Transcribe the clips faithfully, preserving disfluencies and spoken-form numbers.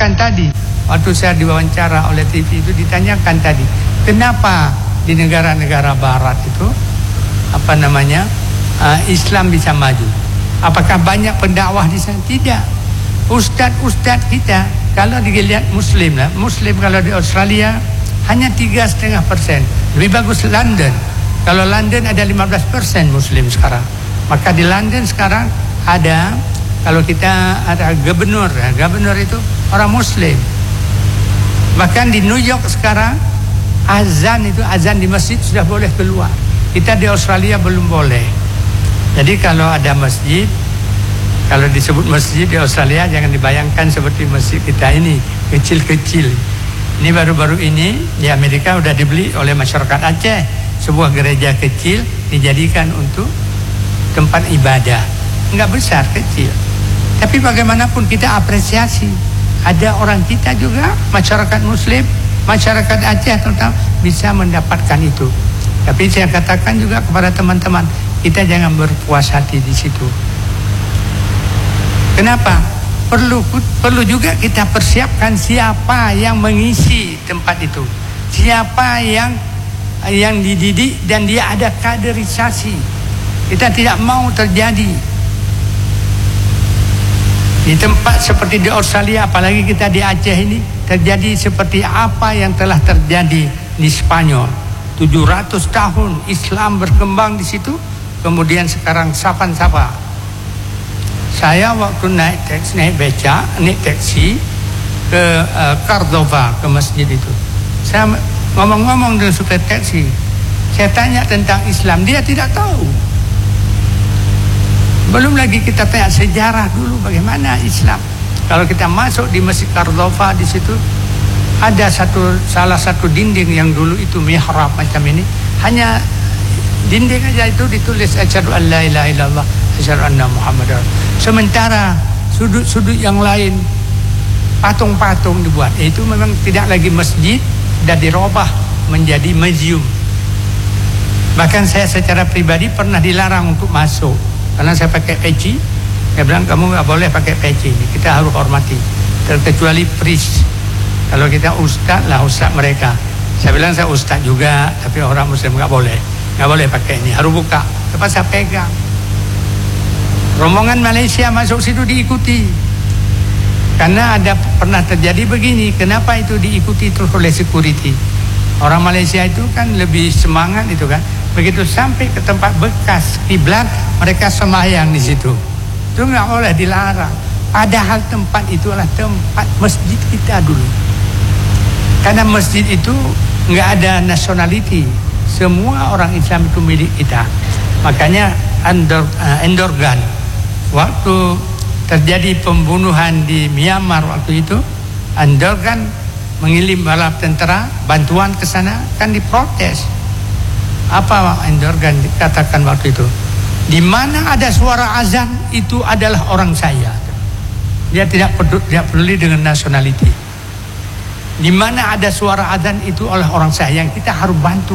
tanyakan tadi, waktu saya diwawancara oleh T V itu ditanyakan tadi, kenapa di negara-negara Barat itu apa namanya uh, Islam bisa maju? Apakah banyak pendakwah di sana? Tidak. Ustadz-ustadz kita kalau dilihat Muslim lah, Muslim kalau di Australia hanya tiga setengah persen. Lebih bagus London. Kalau London ada lima belas persen Muslim sekarang. Maka di London sekarang ada, kalau kita ada gubernur, ya, gubernur itu orang Muslim. Bahkan di New York sekarang azan itu azan di masjid sudah boleh keluar. Kita di Australia belum boleh. Jadi kalau ada masjid, kalau disebut masjid di Australia jangan dibayangkan seperti masjid kita ini kecil-kecil. Ini baru-baru ini di Amerika udah dibeli oleh masyarakat Aceh, sebuah gereja kecil dijadikan untuk tempat ibadah. Enggak besar, kecil. Tapi bagaimanapun kita apresiasi. Ada orang kita juga, masyarakat Muslim, masyarakat Aceh terutama bisa mendapatkan itu. Tapi saya katakan juga kepada teman-teman, kita jangan berpuas hati di situ. Kenapa? Perlu perlu juga kita persiapkan siapa yang mengisi tempat itu, siapa yang yang dididik dan dia ada kaderisasi. Kita tidak mau terjadi di tempat seperti di Australia, apalagi kita di Aceh ini, terjadi seperti apa yang telah terjadi di Spanyol. tujuh ratus tahun Islam berkembang di situ, kemudian sekarang sapan-sapa. Saya waktu naik taksi, naik beca, naik taksi ke uh, Cordova, ke masjid itu, saya ngomong-ngomong dengan supir taksi, saya tanya tentang Islam, dia tidak tahu. Belum lagi kita tanya sejarah dulu bagaimana Islam. Kalau kita masuk di Masjid Cordova, di situ ada satu salah satu dinding yang dulu itu mihrab macam ini, hanya dinding aja itu ditulis asyhadu an la ilaha illallah asyhadu anna muhammadar. Sementara sudut-sudut yang lain patung-patung dibuat. Itu memang tidak lagi masjid, sudah dirubah menjadi museum. Bahkan saya secara pribadi pernah dilarang untuk masuk karena saya pakai peci. Saya bilang kamu nggak boleh pakai peci ini, kita harus hormati. Terkecuali priest. Kalau kita ustaz lah, ustaz mereka. Saya bilang saya ustaz juga, tapi orang Muslim nggak boleh, nggak boleh pakai ini, harus buka. Lepas saya pegang. Rombongan Malaysia masuk situ diikuti. Karena ada pernah terjadi begini, kenapa itu diikuti terus oleh security? Orang Malaysia itu kan lebih semangat itu kan. Begitu sampai ke tempat bekas kiblat, mereka sembahyang di situ. Itu nggak boleh, dilarang. Padahal tempat itu adalah tempat masjid kita dulu. Karena masjid itu nggak ada nationality, semua orang Islam itu milik kita. Makanya Endor, uh, Endorgan waktu terjadi pembunuhan di Myanmar waktu itu, Endorgan mengirim bala tentera bantuan ke sana, kan diprotes. Apa Endorgan dikatakan waktu itu? Di mana ada suara azan itu adalah orang saya. Dia tidak peduli, tidak peduli dengan nationality. Di mana ada suara azan itu oleh orang saya, yang kita harus bantu.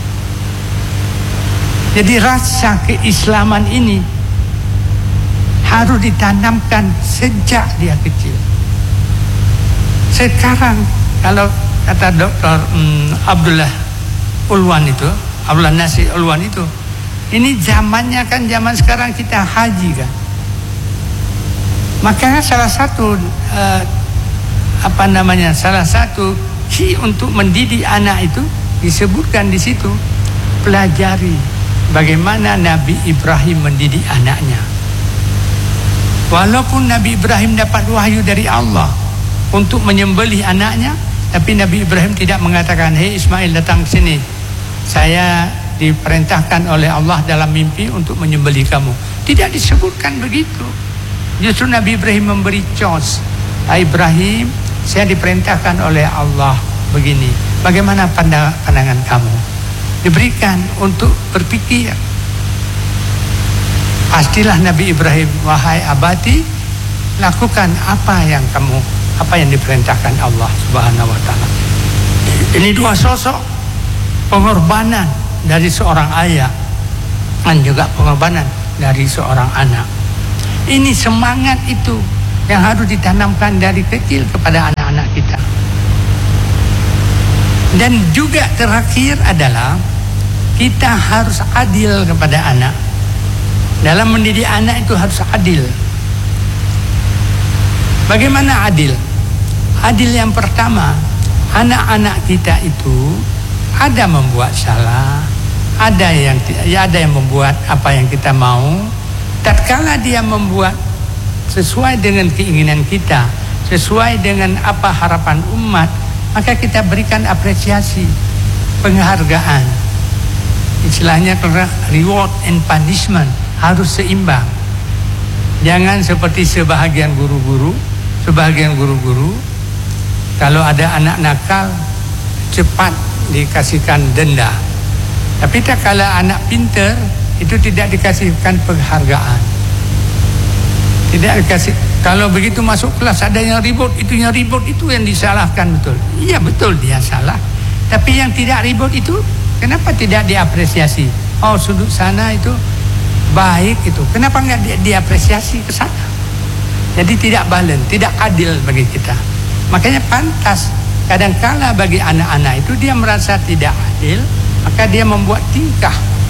Jadi rasa keislaman ini harus ditanamkan sejak dia kecil. Sekarang kalau kata dokter hmm, Abdullah Ulwan itu, Abdullah Nasir Ulwan itu, ini zamannya kan zaman sekarang kita haji kan. Makanya salah satu uh, apa namanya salah satu key untuk mendidik anak itu disebutkan di situ, pelajari bagaimana Nabi Ibrahim mendidik anaknya. Walaupun Nabi Ibrahim dapat wahyu dari Allah untuk menyembelih anaknya, tapi Nabi Ibrahim tidak mengatakan, "Hei Ismail, datang sini. Saya diperintahkan oleh Allah dalam mimpi untuk menyembelih kamu." Tidak disebutkan begitu. Justru Nabi Ibrahim memberi chance. Ibrahim, saya diperintahkan oleh Allah begini. Bagaimana pandangan kamu? Diberikan untuk berpikir. Pastilah Nabi Ibrahim, wahai abadi, lakukan apa yang kamu, apa yang diperintahkan Allah Subhanahu wa taala. Ini dua sosok pengorbanan dari seorang ayah dan juga pengorbanan dari seorang anak. Ini semangat itu yang harus ditanamkan dari kecil kepada anak. kita. Dan juga terakhir adalah kita harus adil kepada anak. Dalam mendidik anak itu harus adil. Bagaimana adil? Adil yang pertama, anak-anak kita itu ada membuat salah, ada yang ya ada yang membuat apa yang kita mau. Tatkala dia membuat sesuai dengan keinginan kita, sesuai dengan apa harapan umat, maka kita berikan apresiasi, penghargaan. Istilahnya reward and punishment harus seimbang. Jangan seperti sebahagian guru-guru, sebahagian guru-guru kalau ada anak nakal cepat dikasihkan denda. Tapi tak kalau anak pintar itu tidak dikasihkan penghargaan. Tidak dikasih. Kalau begitu masuk kelas ada yang ribut, itu yang ribut itu yang disalahkan, betul. Iya betul dia salah. Tapi yang tidak ribut itu kenapa tidak diapresiasi? Oh sudut sana itu baik itu. Kenapa enggak di, diapresiasi ke sana? Jadi tidak balance, tidak adil bagi kita. Makanya pantas kadangkala bagi anak-anak itu dia merasa tidak adil, maka dia membuat tingkah.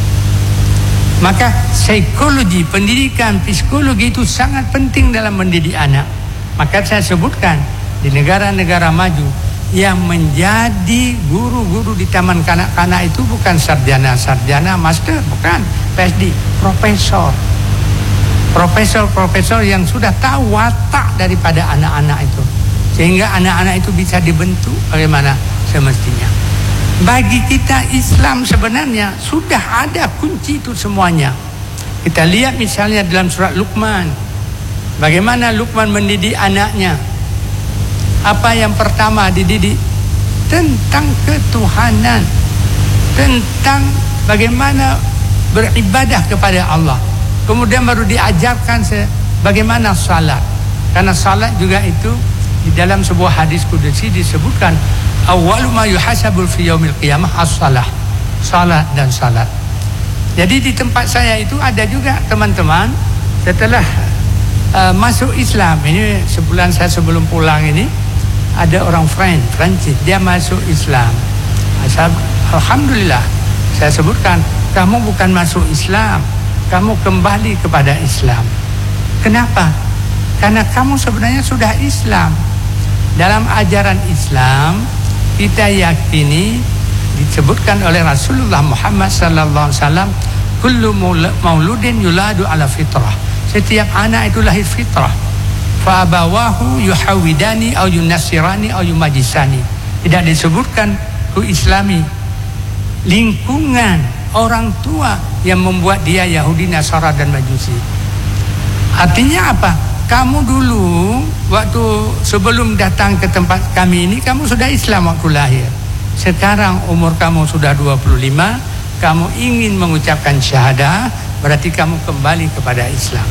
Maka psikologi, pendidikan, psikologi itu sangat penting dalam mendidik anak. Maka saya sebutkan di negara-negara maju yang menjadi guru-guru di taman kanak-kanak itu bukan sarjana-sarjana, master, bukan P H D, profesor. Profesor-profesor yang sudah tahu watak daripada anak-anak itu. Sehingga anak-anak itu bisa dibentuk bagaimana semestinya. Bagi kita Islam sebenarnya sudah ada kunci itu semuanya. Kita lihat misalnya dalam surat Luqman, bagaimana Luqman mendidik anaknya. Apa yang pertama dididik? Tentang ketuhanan, tentang bagaimana beribadah kepada Allah. Kemudian baru diajarkan bagaimana salat. Karena salat juga itu di dalam sebuah hadis qudsi disebutkan awwalu ma yuhasabu fi yaumil qiyamah as-salah. Salat dan salat. Jadi di tempat saya itu ada juga teman-teman setelah uh, masuk Islam, ini sebulan saya sebelum pulang ini ada orang French, Prancis, dia masuk Islam. Saya, alhamdulillah saya sebutkan, kamu bukan masuk Islam, kamu kembali kepada Islam. Kenapa? Karena kamu sebenarnya sudah Islam. Dalam ajaran Islam kita yakini disebutkan oleh Rasulullah Muhammad sallallahu alaihi wasallam, kullu mauludin yuladu ala fitrah. Setiap anak itu lahir fitrah. Fa abawahu yuhawidani au yunassirani au yumajisani. Tidak disebutkan ku islami. Lingkungan orang tua yang membuat dia Yahudi, Nasara dan Majusi. Artinya apa? Kamu dulu waktu sebelum datang ke tempat kami ini kamu sudah Islam waktu lahir. Sekarang umur kamu sudah dua puluh lima, kamu ingin mengucapkan syahadah, berarti kamu kembali kepada Islam.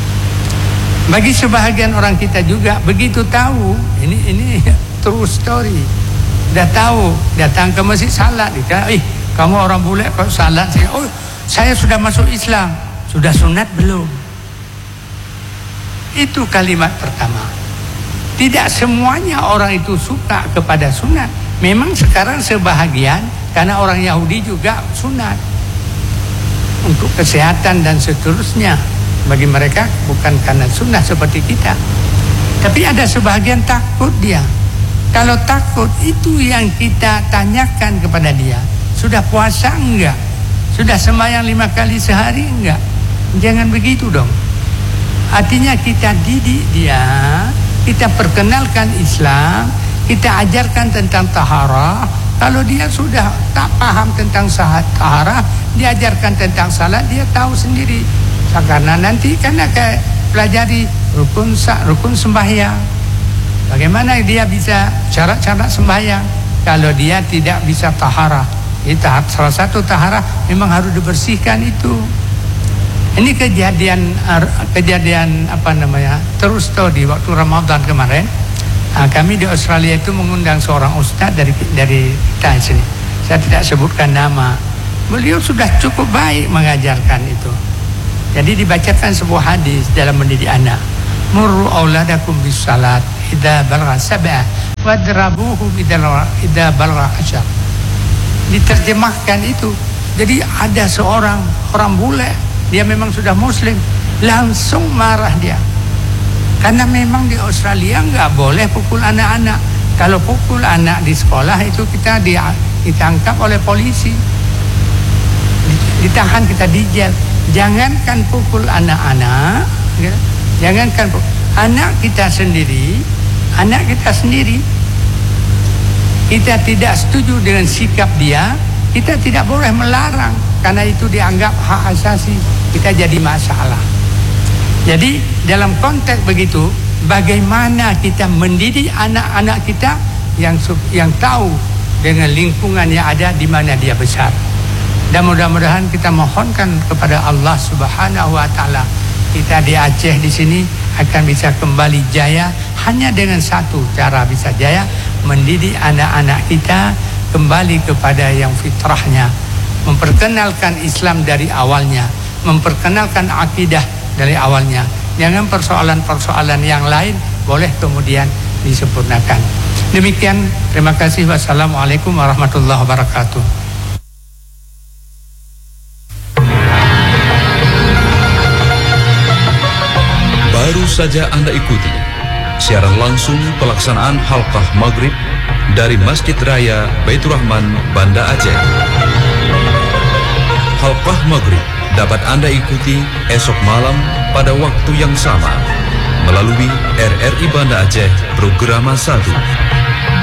Bagi sebahagian orang kita juga begitu tahu, ini ini true story. Dah tahu, datang ke masjid salat, dia, "Eh, kamu orang bule kok salat?" Saya, "Oh, saya sudah masuk Islam." "Sudah sunat belum?" Itu kalimat pertama. Tidak semuanya orang itu suka kepada sunat. Memang sekarang sebahagian karena orang Yahudi juga sunat untuk kesehatan dan seterusnya. Bagi mereka bukan karena sunnah seperti kita. Tapi ada sebahagian takut dia. Kalau takut itu yang kita tanyakan kepada dia. Sudah puasa enggak? Sudah sembahyang lima kali sehari enggak? Jangan begitu dong. Artinya kita didik dia, kita perkenalkan Islam, kita ajarkan tentang taharah. Kalau dia sudah tak paham tentang sahat taharah, diajarkan tentang salat, dia tahu sendiri. Karena nanti kan akan pelajari rukun rukun sembahyang. Bagaimana dia bisa syarat-syarat sembahyang? Kalau dia tidak bisa taharah, itu salah satu taharah memang harus dibersihkan itu. Ini kejadian kejadian apa namanya terus tahu di waktu Ramadan kemarin. Nah, kami di Australia itu mengundang seorang ustaz dari dari kita sini. Saya tidak sebutkan nama. Beliau sudah cukup baik mengajarkan itu. Jadi dibacakan sebuah hadis dalam mendidik anak. Murru auladakum bis salat idza balagha sab'a wadrabuhu idza balagha asyar. Diterjemahkan itu. Jadi ada seorang orang bule, dia memang sudah muslim, langsung marah dia. Karena memang di Australia nggak boleh pukul anak-anak. Kalau pukul anak di sekolah itu kita ditangkap oleh polisi, ditahan, kita dijel. Jangankan pukul anak-anak, ya. Jangankan pukul anak kita sendiri, anak kita sendiri, kita tidak setuju dengan sikap dia, kita tidak boleh melarang, karena itu dianggap hak asasi, kita jadi masalah. Jadi dalam konteks begitu, bagaimana kita mendidik anak-anak kita yang yang tahu dengan lingkungan yang ada di mana dia besar. Dan mudah-mudahan kita mohonkan kepada Allah Subhanahu wa taala, kita di Aceh di sini akan bisa kembali jaya hanya dengan satu cara bisa jaya, mendidik anak-anak kita kembali kepada yang fitrahnya, memperkenalkan Islam dari awalnya, memperkenalkan akidah dari awalnya. Jangan persoalan-persoalan yang lain boleh kemudian disempurnakan. Demikian, terima kasih. Wassalamualaikum warahmatullahi wabarakatuh. Baru saja Anda ikuti siaran langsung pelaksanaan halqah maghrib dari Masjid Raya Baitur Rahman, Banda Aceh. Halqah maghrib dapat Anda ikuti esok malam pada waktu yang sama melalui R R I Banda Aceh Programa satu.